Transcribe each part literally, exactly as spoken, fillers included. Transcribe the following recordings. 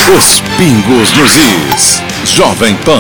Os pingos nos is. Jovem Pan.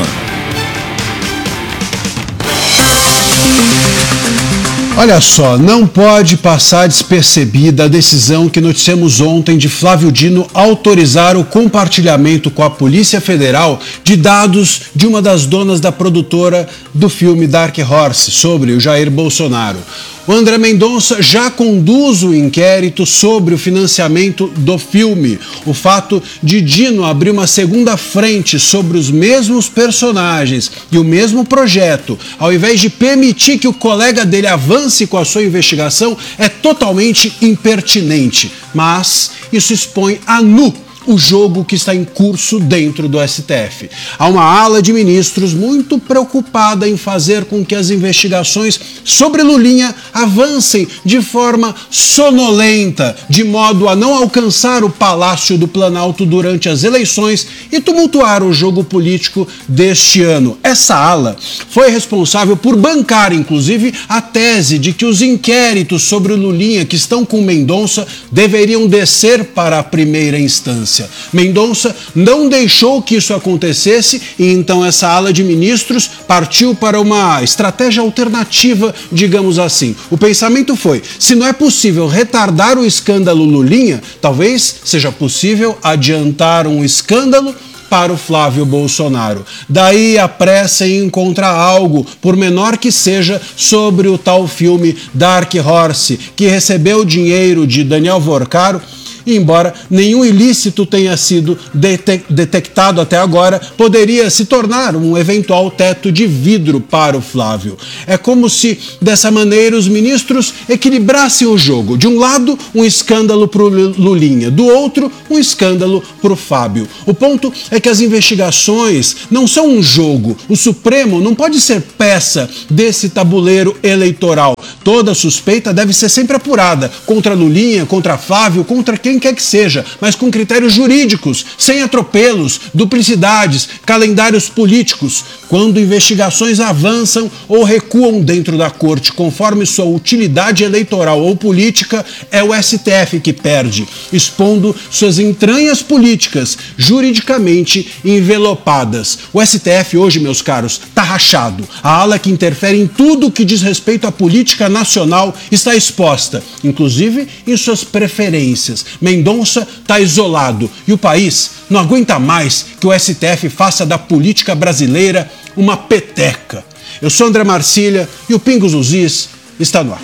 Olha só, não pode passar despercebida a decisão que noticiamos ontem de Flávio Dino autorizar o compartilhamento com a Polícia Federal de dados de uma das donas da produtora do filme Dark Horse sobre o Jair Bolsonaro. O André Mendonça já conduz o inquérito sobre o financiamento do filme. O fato de Dino abrir uma segunda frente sobre os mesmos personagens e o mesmo projeto, ao invés de permitir que o colega dele avance com a sua investigação, é totalmente impertinente. Mas isso expõe a nu o jogo que está em curso dentro do S T F. Há uma ala de ministros muito preocupada em fazer com que as investigações sobre Lulinha avancem de forma sonolenta, de modo a não alcançar o Palácio do Planalto durante as eleições e tumultuar o jogo político deste ano. Essa ala foi responsável por bancar, inclusive, a tese de que os inquéritos sobre o Lulinha que estão com Mendonça deveriam descer para a primeira instância. Mendonça não deixou que isso acontecesse e então essa ala de ministros partiu para uma estratégia alternativa, digamos assim. O pensamento foi, se não é possível retardar o escândalo Lulinha, talvez seja possível adiantar um escândalo para o Flávio Bolsonaro. Daí a pressa em encontrar algo, por menor que seja, sobre o tal filme Dark Horse, que recebeu dinheiro de Daniel Vorcaro. E embora nenhum ilícito tenha sido dete- detectado até agora, poderia se tornar um eventual teto de vidro para o Flávio. É como se, dessa maneira, os ministros equilibrassem o jogo. De um lado, um escândalo para o Lulinha, do outro, um escândalo para o Fábio. O ponto é que as investigações não são um jogo. O Supremo não pode ser peça desse tabuleiro eleitoral. Toda suspeita deve ser sempre apurada, contra Lulinha, contra Flávio, contra quem quer que seja, mas com critérios jurídicos, sem atropelos, duplicidades, calendários políticos. Quando investigações avançam ou recuam dentro da corte, conforme sua utilidade eleitoral ou política, é o S T F que perde, expondo suas entranhas políticas juridicamente envelopadas. O S T F hoje, meus caros, está rachado. A ala que interfere em tudo que diz respeito à política nacional está exposta, inclusive em suas preferências. Mendonça está isolado e o país não aguenta mais que o S T F faça da política brasileira uma peteca. Eu sou André Marcília e o Pingos nos Is está no ar.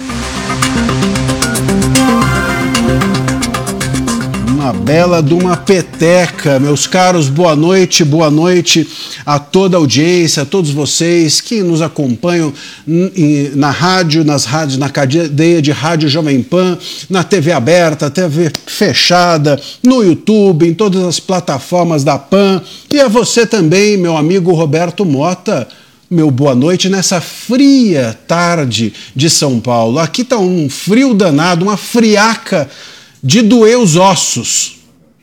Uma bela de uma peteca, meus caros, boa noite, boa noite a toda a audiência, a todos vocês que nos acompanham na rádio, nas rádios, na cadeia de rádio Jovem Pan, na T V aberta, T V fechada, no YouTube, em todas as plataformas da Pan, e a você também, meu amigo Roberto Mota. Meu boa noite nessa fria tarde de São Paulo. Aqui está um frio danado, uma friaca de doer os ossos.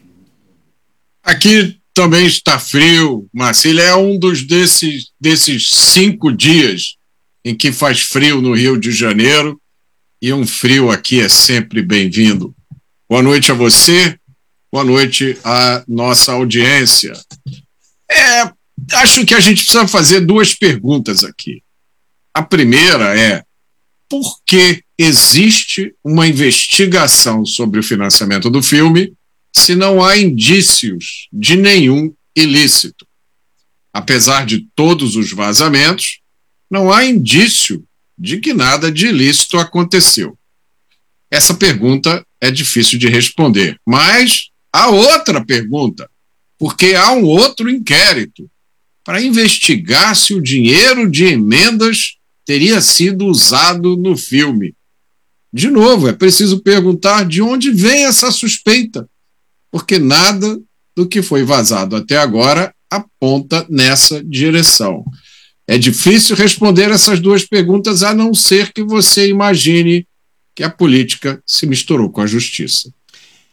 Aqui também está frio, Marcília. É um dos desses, desses cinco dias em que faz frio no Rio de Janeiro, e um frio aqui é sempre bem-vindo. Boa noite a você, boa noite à nossa audiência. É, acho que a gente precisa fazer duas perguntas aqui. A primeira é: por que existe uma investigação sobre o financiamento do filme se não há indícios de nenhum ilícito? Apesar de todos os vazamentos, não há indício de que nada de ilícito aconteceu. Essa pergunta é difícil de responder, mas há outra pergunta, porque há um outro inquérito para investigar se o dinheiro de emendas teria sido usado no filme. De novo, é preciso perguntar de onde vem essa suspeita, porque nada do que foi vazado até agora aponta nessa direção. É difícil responder essas duas perguntas, a não ser que você imagine que a política se misturou com a justiça.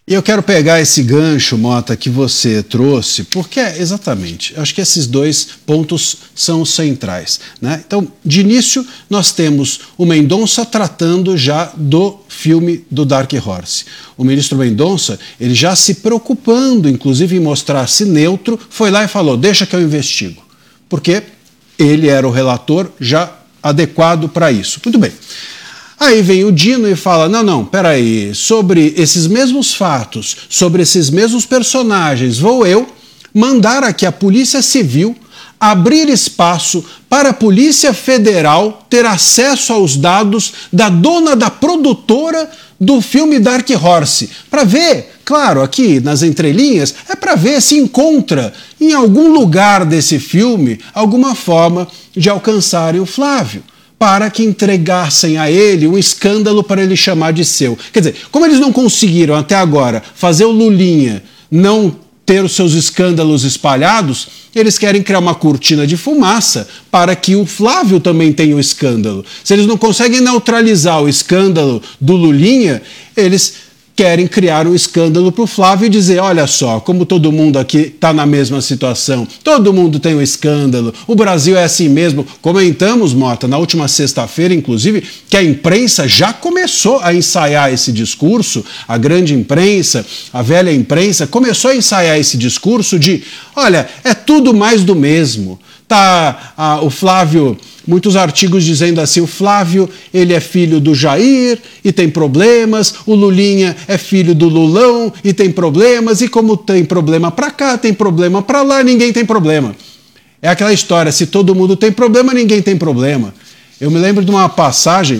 E eu quero pegar esse gancho, Mota, que você trouxe, porque é exatamente, acho que esses dois pontos são centrais, né? Então, de início, nós temos o Mendonça tratando já do filme do Dark Horse. O ministro Mendonça, ele já se preocupando, inclusive, em mostrar-se neutro, foi lá e falou, deixa que eu investigo, porque ele era o relator já adequado para isso. Muito bem. Aí vem o Dino e fala, não, não, peraí, sobre esses mesmos fatos, sobre esses mesmos personagens, vou eu mandar aqui a Polícia Civil abrir espaço para a Polícia Federal ter acesso aos dados da dona da produtora do filme Dark Horse, para ver, claro, aqui nas entrelinhas, é para ver se encontra em algum lugar desse filme alguma forma de alcançarem o Flávio, para que entregassem a ele um escândalo para ele chamar de seu. Quer dizer, como eles não conseguiram até agora fazer o Lulinha não ter os seus escândalos espalhados, eles querem criar uma cortina de fumaça para que o Flávio também tenha o escândalo. Se eles não conseguem neutralizar o escândalo do Lulinha, eles querem criar um escândalo para o Flávio e dizer, olha só, como todo mundo aqui está na mesma situação, todo mundo tem um escândalo, o Brasil é assim mesmo. Comentamos, Mota, na última sexta-feira, inclusive, que a imprensa já começou a ensaiar esse discurso, a grande imprensa, a velha imprensa, começou a ensaiar esse discurso de, olha, é tudo mais do mesmo. Tá, a, o Flávio, muitos artigos dizendo assim, o Flávio, ele é filho do Jair e tem problemas, o Lulinha é filho do Lulão e tem problemas, e como tem problema pra cá, tem problema pra lá, ninguém tem problema. É aquela história, se todo mundo tem problema, ninguém tem problema. Eu me lembro de uma passagem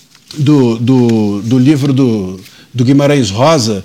do, do, do livro do, do Guimarães Rosa,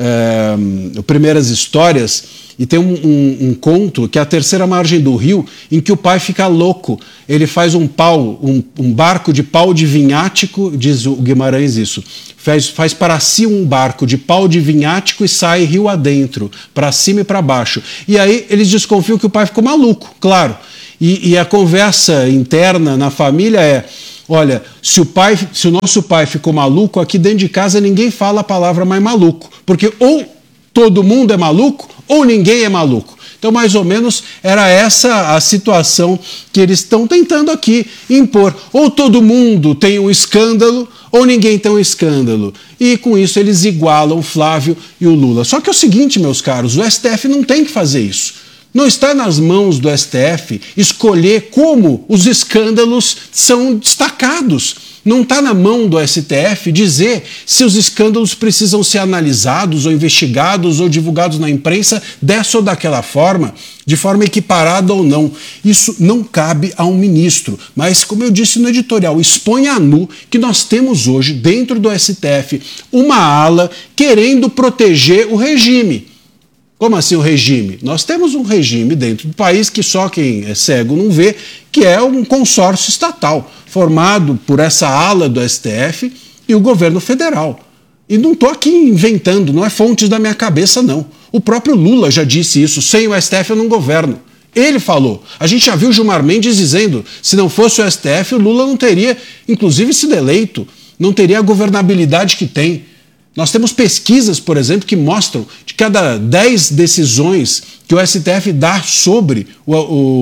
é, Primeiras Histórias, e tem um, um, um conto que é A Terceira Margem do Rio, em que o pai fica louco. Ele faz um pau, um, um barco de pau de vinhático, diz o Guimarães isso, faz, faz para si um barco de pau de vinhático e sai rio adentro, para cima e para baixo. E aí eles desconfiam que o pai ficou maluco, claro. E, e a conversa interna na família é, olha, se o, pai, se o nosso pai ficou maluco, aqui dentro de casa ninguém fala a palavra mais maluco, porque ou todo mundo é maluco, ou ninguém é maluco. Então, mais ou menos, era essa a situação que eles estão tentando aqui impor. Ou todo mundo tem um escândalo, ou ninguém tem um escândalo. E, com isso, eles igualam o Flávio e o Lula. Só que é o seguinte, meus caros, o S T F não tem que fazer isso. Não está nas mãos do S T F escolher como os escândalos são destacados. Não está na mão do S T F dizer se os escândalos precisam ser analisados ou investigados ou divulgados na imprensa dessa ou daquela forma, de forma equiparada ou não. Isso não cabe a um ministro. Mas, como eu disse no editorial, expõe a nu que nós temos hoje, dentro do S T F, uma ala querendo proteger o regime. Como assim o regime? Nós temos um regime dentro do país que só quem é cego não vê, que é um consórcio estatal, formado por essa ala do S T F e o governo federal. E não estou aqui inventando, não é fontes da minha cabeça, não. O próprio Lula já disse isso, sem o S T F eu não governo. Ele falou. A gente já viu Gilmar Mendes dizendo, se não fosse o S T F, o Lula não teria, inclusive, sido eleito, não teria a governabilidade que tem. Nós temos pesquisas, por exemplo, que mostram de cada dez decisões que o S T F dá sobre o,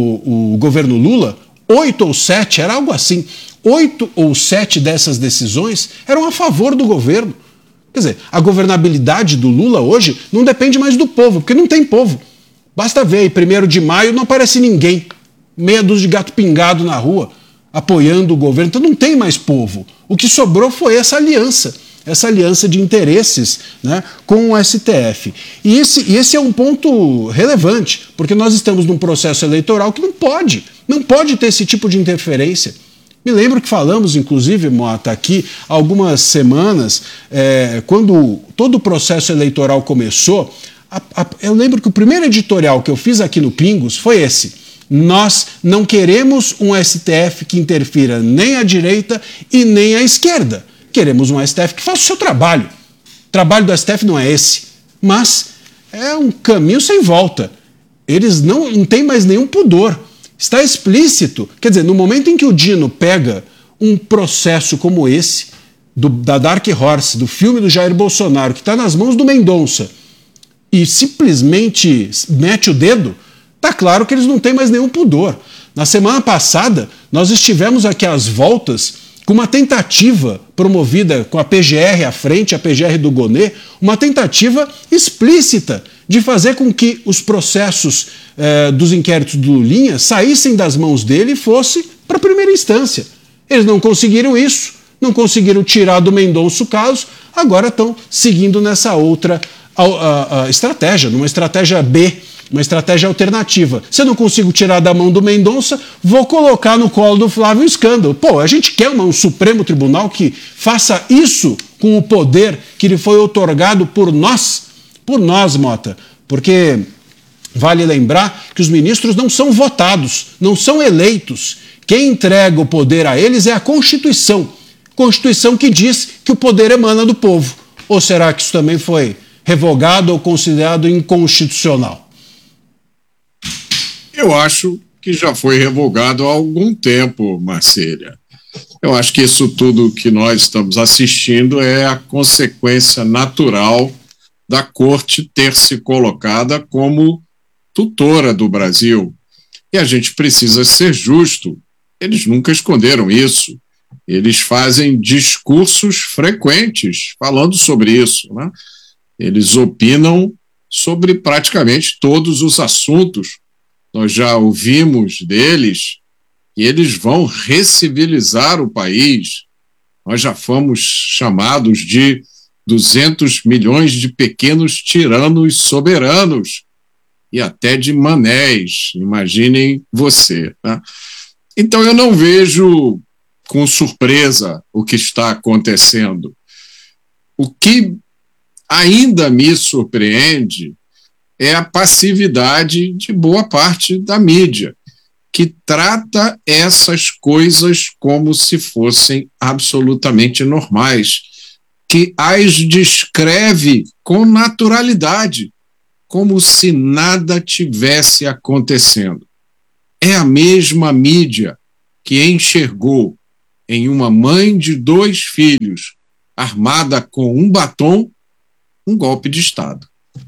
o, o governo Lula, oito ou sete, era algo assim, oito ou sete dessas decisões eram a favor do governo. Quer dizer, a governabilidade do Lula hoje não depende mais do povo, porque não tem povo. Basta ver aí, primeiro de maio não aparece ninguém, meia dúzia de gato pingado na rua, apoiando o governo, então não tem mais povo. O que sobrou foi essa aliança. essa aliança de interesses, né, com o S T F. E esse, e esse é um ponto relevante, porque nós estamos num processo eleitoral que não pode, não pode ter esse tipo de interferência. Me lembro que falamos, inclusive, Mota, aqui, há algumas semanas, é, quando todo o processo eleitoral começou, a, a, eu lembro que o primeiro editorial que eu fiz aqui no Pingos foi esse. Nós não queremos um S T F que interfira nem à direita e nem à esquerda. Queremos um S T F que faça o seu trabalho. O trabalho do S T F não é esse, mas é um caminho sem volta. Eles não, não têm mais nenhum pudor. Está explícito. Quer dizer, no momento em que o Dino pega um processo como esse, do, da Dark Horse, do filme do Jair Bolsonaro, que está nas mãos do Mendonça, e simplesmente mete o dedo, tá claro que eles não têm mais nenhum pudor. Na semana passada, nós estivemos aqui às voltas com uma tentativa promovida com a P G R à frente, a P G R do Gonê, uma tentativa explícita de fazer com que os processos eh, dos inquéritos do Lulinha saíssem das mãos dele e fosse para a primeira instância. Eles não conseguiram isso, não conseguiram tirar do Mendonça o caso, agora estão seguindo nessa outra a, a, a estratégia, numa estratégia B, uma estratégia alternativa. Se eu não consigo tirar da mão do Mendonça, vou colocar no colo do Flávio o escândalo. Pô, a gente quer uma, um Supremo Tribunal que faça isso com o poder que lhe foi outorgado por nós, por nós, Mota, porque vale lembrar que os ministros não são votados, não são eleitos. Quem entrega o poder a eles é a Constituição. Constituição que diz que o poder emana do povo. Ou será que isso também foi revogado ou considerado inconstitucional? Eu acho que já foi revogado há algum tempo, Marcília. Eu acho que isso tudo que nós estamos assistindo é a consequência natural da Corte ter se colocada como tutora do Brasil. E a gente precisa ser justo. Eles nunca esconderam isso. Eles fazem discursos frequentes falando sobre isso, né? Eles opinam sobre praticamente todos os assuntos. Nós já ouvimos deles que eles vão recivilizar o país. Nós já fomos chamados de duzentos milhões de pequenos tiranos soberanos e até de manés, imaginem você, né? Então eu não vejo com surpresa o que está acontecendo. O que ainda me surpreende é a passividade de boa parte da mídia, que trata essas coisas como se fossem absolutamente normais, que as descreve com naturalidade, como se nada tivesse acontecendo. É a mesma mídia que enxergou em uma mãe de dois filhos, armada com um batom, um golpe de Estado.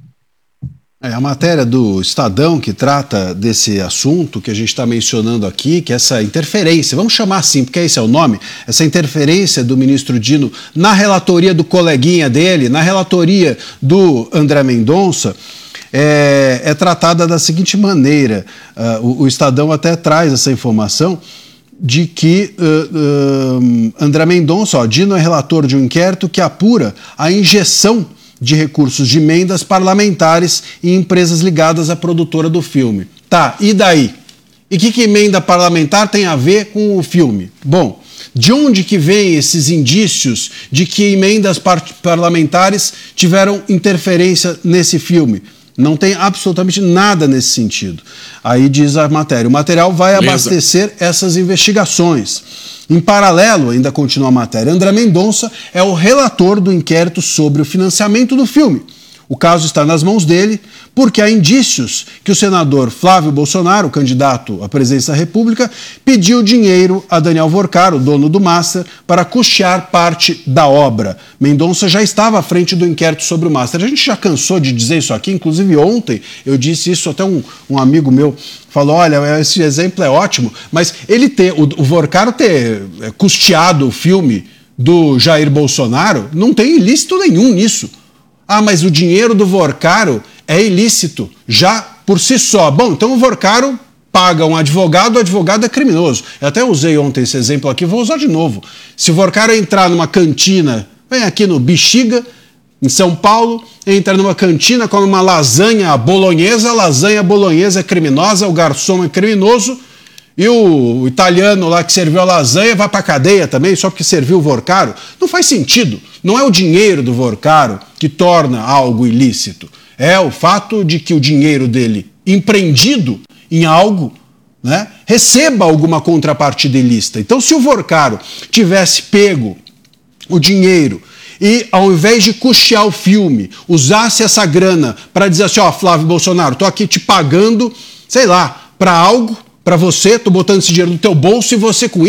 É, a matéria do Estadão que trata desse assunto que a gente está mencionando aqui, que é essa interferência, vamos chamar assim, porque esse é o nome, essa interferência do ministro Dino na relatoria do coleguinha dele, na relatoria do André Mendonça, é, é tratada da seguinte maneira. Uh, o, o Estadão até traz essa informação de que uh, uh, André Mendonça, ó, Dino é relator de um inquérito que apura a injeção de recursos de emendas parlamentares em empresas ligadas à produtora do filme. Tá, e daí? E o que, que emenda parlamentar tem a ver com o filme? Bom, de onde que vem esses indícios de que emendas par- parlamentares tiveram interferência nesse filme? Não tem absolutamente nada nesse sentido. Aí diz a matéria, o material vai Beleza. abastecer essas investigações. Em paralelo, ainda continua a matéria, André Mendonça é o relator do inquérito sobre o financiamento do filme. O caso está nas mãos dele porque há indícios que o senador Flávio Bolsonaro, candidato à presidência da República, pediu dinheiro a Daniel Vorcaro, dono do Master, para custear parte da obra. Mendonça já estava à frente do inquérito sobre o Master. A gente já cansou de dizer isso aqui, inclusive ontem eu disse isso, até um, um amigo meu falou, olha, esse exemplo é ótimo, mas ele ter, o, o Vorcaro ter custeado o filme do Jair Bolsonaro, não tem ilícito nenhum nisso. Ah, mas o dinheiro do Vorcaro é ilícito, já por si só. Bom, então o Vorcaro paga um advogado, o advogado é criminoso. Eu até usei ontem esse exemplo aqui, vou usar de novo. Se o Vorcaro entrar numa cantina, vem aqui no Bexiga, em São Paulo, entra numa cantina, come uma lasanha bolonhesa, a lasanha bolonhesa é criminosa, o garçom é criminoso, e o italiano lá que serviu a lasanha vai para a cadeia também, só porque serviu o Vorcaro. Não faz sentido. Não é o dinheiro do Vorcaro que torna algo ilícito. É o fato de que o dinheiro dele, empreendido em algo, né, receba alguma contrapartida ilícita. Então, se o Vorcaro tivesse pego o dinheiro e, ao invés de custear o filme, usasse essa grana para dizer assim, ó, Flávio Bolsonaro, tô aqui te pagando, sei lá, para algo, para você, tô botando esse dinheiro no teu bolso e você com isso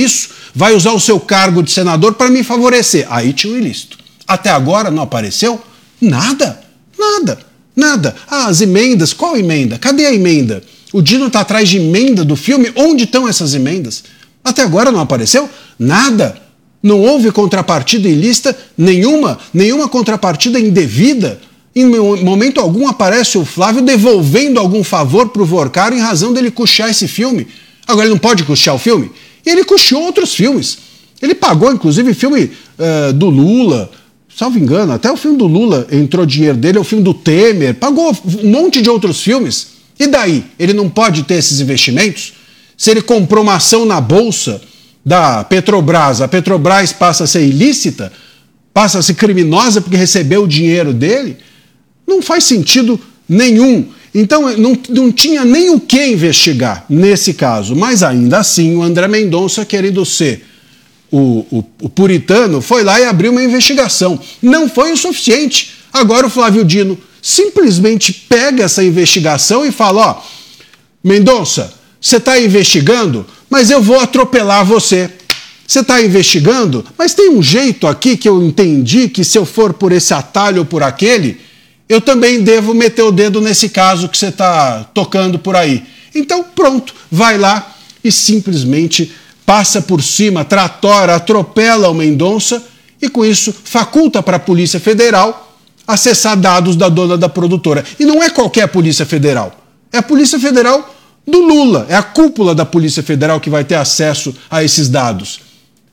vai usar o seu cargo de senador para me favorecer. Aí tinha um ilícito. Até agora não apareceu nada, nada, nada. Ah, as emendas, qual emenda? Cadê a emenda? O Dino está atrás de emenda do filme? Onde estão essas emendas? Até agora não apareceu nada. Não houve contrapartida ilícita nenhuma, nenhuma contrapartida indevida. Em momento algum aparece o Flávio devolvendo algum favor para o Vorcaro em razão dele custear esse filme. Agora ele não pode custear o filme? E ele custeou outros filmes. Ele pagou, inclusive, filme uh, do Lula, salvo engano, até o filme do Lula entrou dinheiro dele, é o filme do Temer, pagou um monte de outros filmes. E daí? Ele não pode ter esses investimentos? Se ele comprou uma ação na Bolsa da Petrobras, a Petrobras passa a ser ilícita, passa a ser criminosa porque recebeu o dinheiro dele? Não faz sentido nenhum. Então não, não tinha nem o que investigar nesse caso. Mas ainda assim o André Mendonça, querendo ser o, o, o puritano, foi lá e abriu uma investigação. Não foi o suficiente. Agora o Flávio Dino simplesmente pega essa investigação e fala, ó, Mendonça, você está investigando, mas eu vou atropelar você. Você está investigando, mas tem um jeito aqui que eu entendi que se eu for por esse atalho ou por aquele, eu também devo meter o dedo nesse caso que você está tocando por aí. Então, pronto, vai lá e simplesmente passa por cima, tratora, atropela o Mendonça e com isso faculta para a Polícia Federal acessar dados da dona da produtora. E não é qualquer Polícia Federal, é a Polícia Federal do Lula, é a cúpula da Polícia Federal que vai ter acesso a esses dados.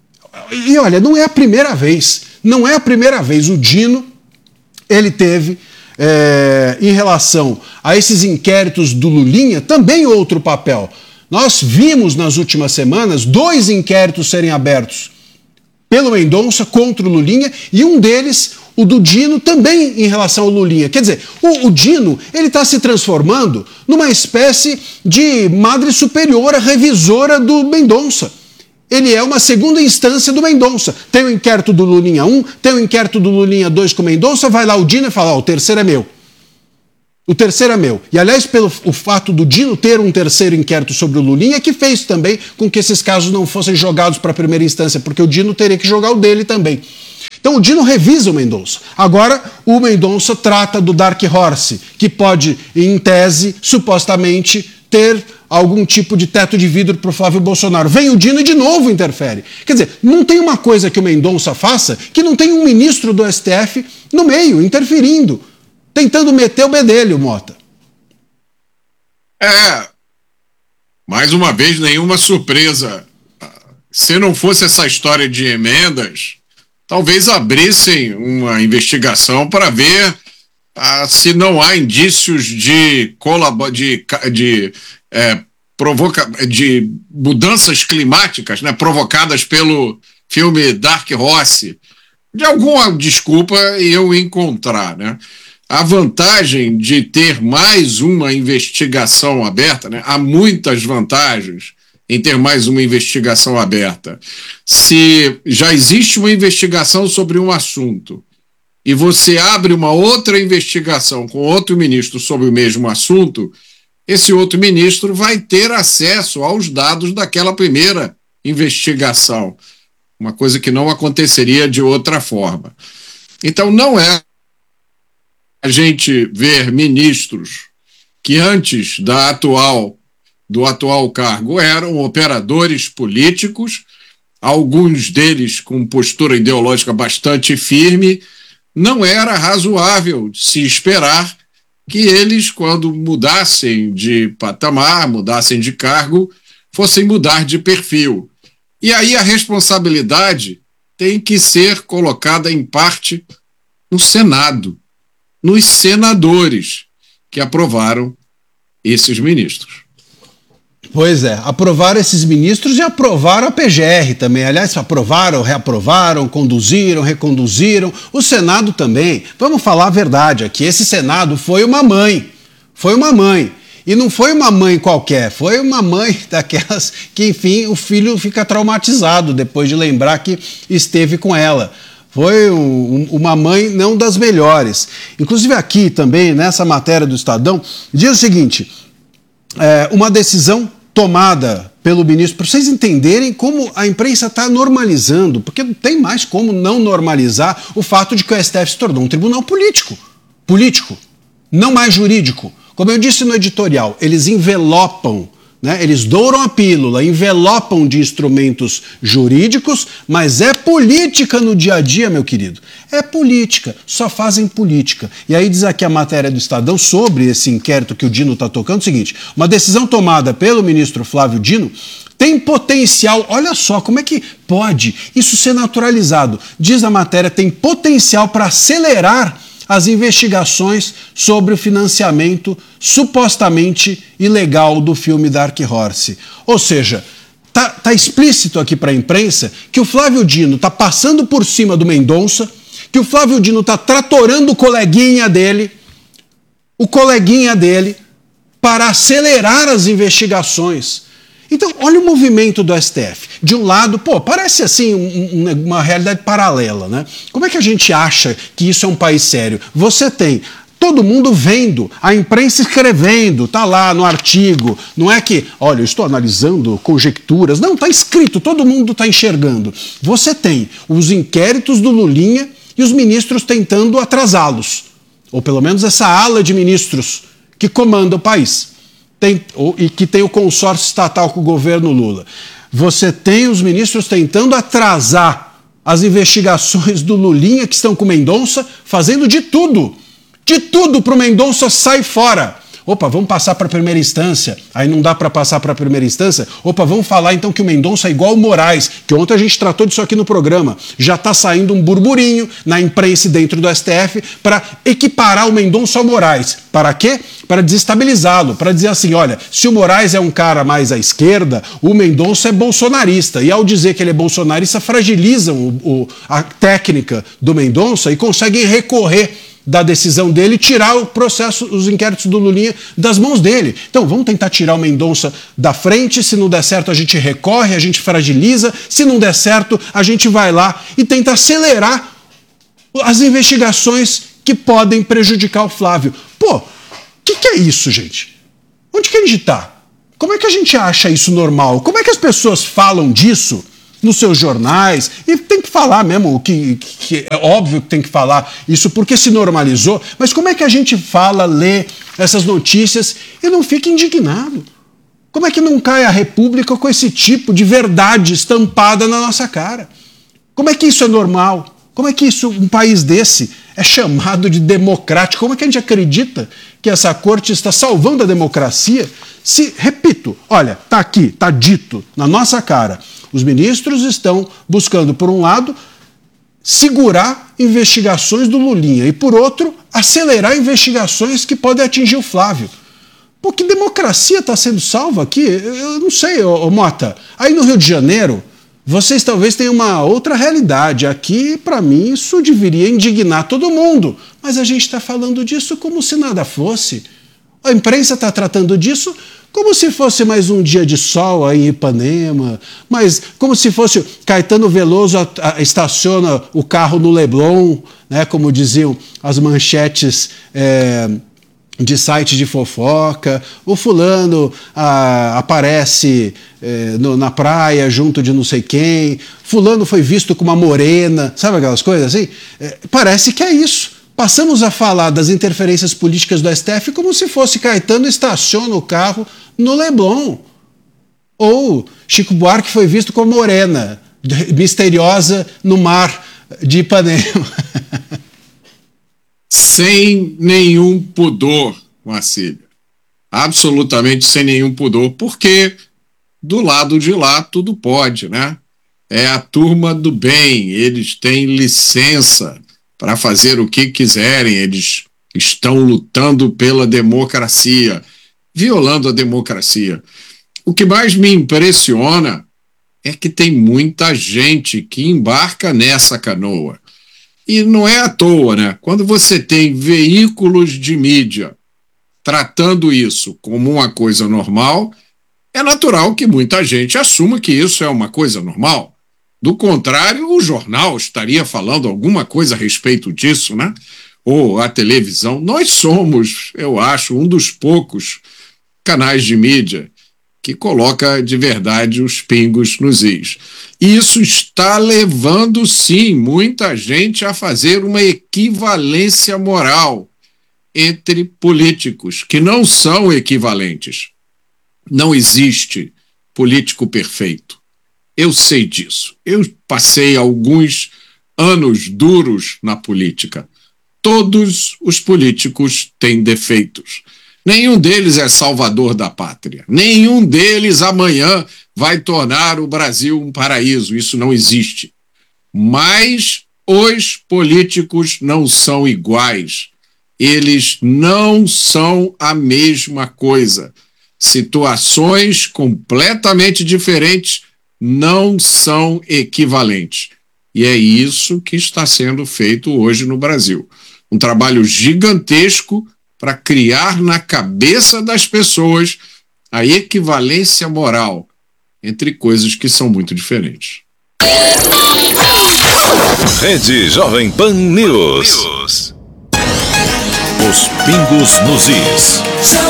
E olha, não é a primeira vez, não é a primeira vez. O Dino, ele teve... É, em relação a esses inquéritos do Lulinha, também outro papel. Nós vimos nas últimas semanas dois inquéritos serem abertos pelo Mendonça contra o Lulinha e um deles, o do Dino, também em relação ao Lulinha. Quer dizer, o, o Dino ele está se transformando numa espécie de madre superiora revisora do Mendonça. Ele é uma segunda instância do Mendonça. Tem o inquérito do Lulinha um, tem o inquérito do Lulinha dois com o Mendonça, vai lá o Dino e fala, ó, o terceiro é meu. O terceiro é meu. E, aliás, pelo o fato do Dino ter um terceiro inquérito sobre o Lulinha, que fez também com que esses casos não fossem jogados para a primeira instância, porque o Dino teria que jogar o dele também. Então o Dino revisa o Mendonça. Agora o Mendonça trata do Dark Horse, que pode, em tese, supostamente, ter algum tipo de teto de vidro para o Flávio Bolsonaro. Vem o Dino e de novo interfere. Quer dizer, não tem uma coisa que o Mendonça faça que não tem um ministro do S T F no meio, interferindo, tentando meter o bedelho, Mota. É, mais uma vez, nenhuma surpresa. Se não fosse essa história de emendas, talvez abrissem uma investigação para ver ah, se não há indícios de, colab- de, de, é, provoca- de mudanças climáticas, né, provocadas pelo filme Dark Horse. De alguma desculpa eu encontrar, né? A vantagem de ter mais uma investigação aberta, né? Há muitas vantagens em ter mais uma investigação aberta. Se já existe uma investigação sobre um assunto e você abre uma outra investigação com outro ministro sobre o mesmo assunto, esse outro ministro vai ter acesso aos dados daquela primeira investigação, uma coisa que não aconteceria de outra forma. Então não é a gente ver ministros que antes da atual, do atual cargo eram operadores políticos, alguns deles com postura ideológica bastante firme, não era razoável se esperar que eles, quando mudassem de patamar, mudassem de cargo, fossem mudar de perfil. E aí a responsabilidade tem que ser colocada em parte no Senado, nos senadores que aprovaram esses ministros. Pois é, aprovaram esses ministros e aprovaram a P G R também. Aliás, aprovaram, reaprovaram, conduziram, reconduziram. O Senado também. Vamos falar a verdade aqui. Esse Senado foi uma mãe. Foi uma mãe. E não foi uma mãe qualquer. Foi uma mãe daquelas que, enfim, o filho fica traumatizado depois de lembrar que esteve com ela. Foi um, uma mãe não das melhores. Inclusive aqui também, nessa matéria do Estadão, diz o seguinte, é, uma decisão tomada pelo ministro, para vocês entenderem como a imprensa está normalizando, porque não tem mais como não normalizar o fato de que o S T F se tornou um tribunal político. Político, não mais jurídico. Como eu disse no editorial, eles envelopam, né? Eles douram a pílula, envelopam de instrumentos jurídicos, mas é política no dia a dia, meu querido. É política, só fazem política. E aí diz aqui a matéria do Estadão sobre esse inquérito que o Dino está tocando, o seguinte: uma decisão tomada pelo ministro Flávio Dino tem potencial, olha só como é que pode isso ser naturalizado. Diz a matéria, tem potencial para acelerar as investigações sobre o financiamento supostamente ilegal do filme Dark Horse. Ou seja, tá, tá explícito aqui para a imprensa que o Flávio Dino está passando por cima do Mendonça, que o Flávio Dino está tratorando o coleguinha dele, o coleguinha dele, para acelerar as investigações. Então, olha o movimento do S T F. De um lado, pô, parece assim um, um, uma realidade paralela, né? Como é que a gente acha que isso é um país sério? Você tem todo mundo vendo, a imprensa escrevendo, tá lá no artigo. Não é que, olha, eu estou analisando conjecturas. Não, tá escrito, todo mundo tá enxergando. Você tem os inquéritos do Lulinha e os ministros tentando atrasá-los. Ou pelo menos essa ala de ministros que comanda o país. Tem, e que tem o consórcio estatal com o governo Lula. Você tem os ministros tentando atrasar as investigações do Lulinha, que estão com o Mendonça, fazendo de tudo, de tudo para o Mendonça sair fora. Opa, vamos passar para a primeira instância. Aí não dá para passar para a primeira instância. Opa, vamos falar então que o Mendonça é igual o Moraes, que ontem a gente tratou disso aqui no programa. Já está saindo um burburinho na imprensa e dentro do S T F para equiparar o Mendonça ao Moraes. Para quê? Para desestabilizá-lo, para dizer assim, olha, se o Moraes é um cara mais à esquerda, o Mendonça é bolsonarista. E ao dizer que ele é bolsonarista, fragilizam o, o, a técnica do Mendonça e conseguem recorrer da decisão dele, tirar o processo, os inquéritos do Lulinha das mãos dele. Então, vamos tentar tirar o Mendonça da frente, se não der certo a gente recorre, a gente fragiliza, se não der certo a gente vai lá e tenta acelerar as investigações que podem prejudicar o Flávio. Pô, o que, que é isso, gente? Onde que a gente está? Como é que a gente acha isso normal? Como é que as pessoas falam disso nos seus jornais? E tem que falar mesmo, que, que é óbvio que tem que falar isso porque se normalizou, mas como é que a gente fala, lê essas notícias e não fica indignado? Como é que não cai a República com esse tipo de verdade estampada na nossa cara? Como é que isso é normal? Como é que isso, um país desse é chamado de democrático? Como é que a gente acredita que essa corte está salvando a democracia? Se, repito, olha, está aqui, está dito na nossa cara. Os ministros estão buscando, por um lado, segurar investigações do Lulinha e, por outro, acelerar investigações que podem atingir o Flávio. Pô, que democracia está sendo salva aqui? Eu não sei, ô, ô Mota. Aí no Rio de Janeiro, vocês talvez tenham uma outra realidade. Aqui, para mim, isso deveria indignar todo mundo. Mas a gente está falando disso como se nada fosse. A imprensa está tratando disso como se fosse mais um dia de sol aí em Ipanema, mas como se fosse Caetano Veloso a, a, estaciona o carro no Leblon, né, como diziam as manchetes é, de site de fofoca, o fulano a, aparece é, no, na praia junto de não sei quem, fulano foi visto com uma morena, sabe aquelas coisas assim? É, parece que é isso. Passamos a falar das interferências políticas do S T F como se fosse Caetano estaciona o carro no Leblon. Ou Chico Buarque foi visto como morena, misteriosa no mar de Ipanema. Sem nenhum pudor, Marcília. Absolutamente sem nenhum pudor, porque do lado de lá tudo pode, né? É a turma do bem, eles têm licença para fazer o que quiserem, eles estão lutando pela democracia, violando a democracia. O que mais me impressiona é que tem muita gente que embarca nessa canoa. E não é à toa, né? Quando você tem veículos de mídia tratando isso como uma coisa normal, é natural que muita gente assuma que isso é uma coisa normal. Do contrário, o jornal estaria falando alguma coisa a respeito disso, né? Ou a televisão. Nós somos, eu acho, um dos poucos canais de mídia que coloca de verdade os pingos nos is. Isso está levando, sim, muita gente a fazer uma equivalência moral entre políticos, que não são equivalentes. Não existe político perfeito. Eu sei disso. Eu passei alguns anos duros na política. Todos os políticos têm defeitos. Nenhum deles é salvador da pátria. Nenhum deles amanhã vai tornar o Brasil um paraíso. Isso não existe. Mas os políticos não são iguais. Eles não são a mesma coisa. Situações completamente diferentes não são equivalentes. E é isso que está sendo feito hoje no Brasil. Um trabalho gigantesco para criar na cabeça das pessoas a equivalência moral entre coisas que são muito diferentes. Rede Jovem Pan News. News. Os pingos nos is.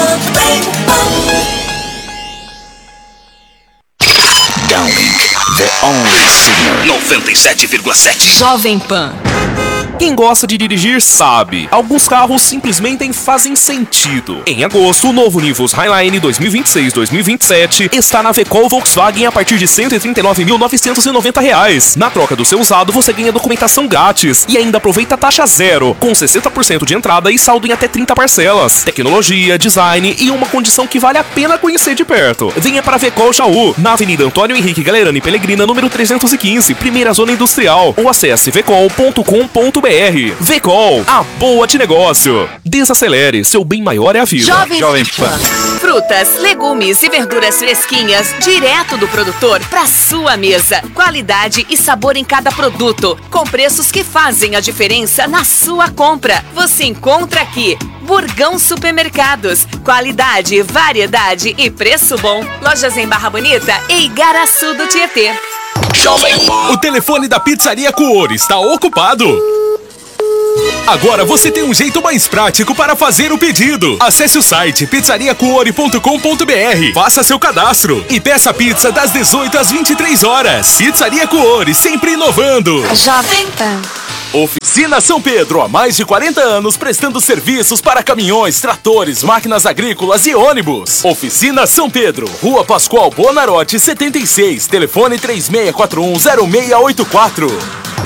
Downlink, the only signal. noventa e sete vírgula sete Jovem Pan. Quem gosta de dirigir sabe, alguns carros simplesmente fazem sentido. Em agosto, o novo Nivus Highline dois mil e vinte e seis dois mil e vinte e sete está na Vecol Volkswagen a partir de cento e trinta e nove mil novecentos e noventa reais. Na troca do seu usado, você ganha documentação grátis e ainda aproveita a taxa zero, com sessenta por cento de entrada e saldo em até trinta parcelas. Tecnologia, design e uma condição que vale a pena conhecer de perto. Venha para a Vecol Jaú, na Avenida Antônio Henrique Galerani Pellegrina, número trezentos e quinze, primeira zona industrial, ou acesse vecol ponto com ponto br. Vecol, a boa de negócio. Desacelere, seu bem maior é a vida. Jovem, Jovem Pan. Frutas, legumes e verduras fresquinhas, direto do produtor para sua mesa. Qualidade e sabor em cada produto, com preços que fazem a diferença na sua compra. Você encontra aqui Burgão Supermercados. Qualidade, variedade e preço bom. Lojas em Barra Bonita e Igaraçu do Tietê. Jovem Pan. O telefone da Pizzaria Cuori está ocupado. Agora você tem um jeito mais prático para fazer o pedido. Acesse o site pizzaria cuori ponto com ponto br, faça seu cadastro e peça pizza das dezoito às vinte e três horas. Pizzaria Cuori, sempre inovando. Jovem Pan. Oficina São Pedro, há mais de quarenta anos prestando serviços para caminhões, tratores, máquinas agrícolas e ônibus. Oficina São Pedro, Rua Pascoal Bonarotti setenta e seis, telefone três seis quatro um zero seis oito quatro.